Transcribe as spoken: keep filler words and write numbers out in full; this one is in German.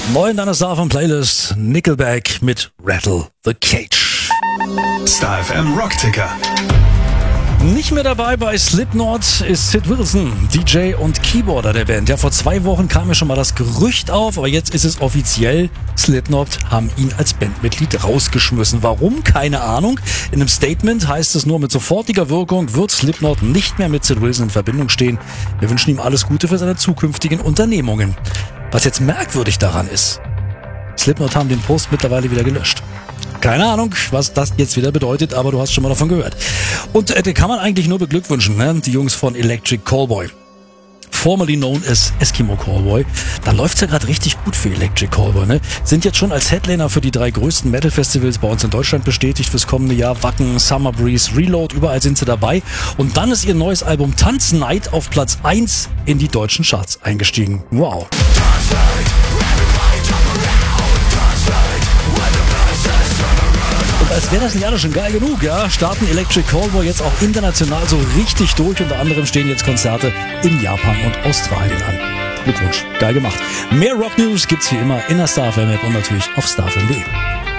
Neu in deiner Starfm-Playlist Nickelback mit Rattle the Cage. StarFM Rockticker. Nicht mehr dabei bei Slipknot ist Sid Wilson, D J und Keyboarder der Band. Ja, vor zwei Wochen kam ja schon mal das Gerücht auf, aber jetzt ist es offiziell. Slipknot haben ihn als Bandmitglied rausgeschmissen. Warum? Keine Ahnung. In einem Statement heißt es nur, mit sofortiger Wirkung wird Slipknot nicht mehr mit Sid Wilson in Verbindung stehen. Wir wünschen ihm alles Gute für seine zukünftigen Unternehmungen. Was jetzt merkwürdig daran ist, Slipknot haben den Post mittlerweile wieder gelöscht. Keine Ahnung, was das jetzt wieder bedeutet, aber du hast schon mal davon gehört. Und äh, den kann man eigentlich nur beglückwünschen, ne? Die Jungs von Electric Callboy. Formerly known as Eskimo Callboy. Da läuft's ja gerade richtig gut für Electric Callboy, ne? Sind jetzt schon als Headliner für die drei größten Metal-Festivals bei uns in Deutschland bestätigt fürs kommende Jahr. Wacken, Summer Breeze, Reload, überall sind sie dabei. Und dann ist ihr neues Album Tanznight auf Platz eins in die deutschen Charts eingestiegen. Wow. Und als wäre das nicht alles schon geil genug, ja, starten Electric Callboy jetzt auch international so richtig durch. Unter anderem stehen jetzt Konzerte in Japan und Australien an. Glückwunsch, geil gemacht. Mehr Rock News gibt's wie immer in der StarFM App und natürlich auf starfm punkt de.